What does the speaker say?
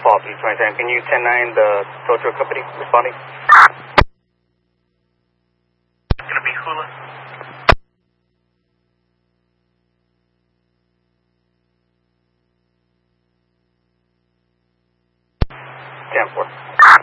Paul, B27. Can you 10-9 the tow truck company responding? It's going to be Hula. Ten 4.